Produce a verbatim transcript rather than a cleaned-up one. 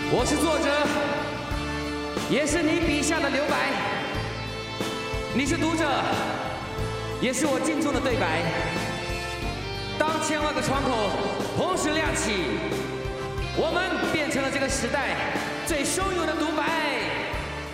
我是作者，也是你笔下的留白。你是读者，也是我镜中的对白。当千万个窗口同时亮起，我们变成了这个时代最汹涌的独白。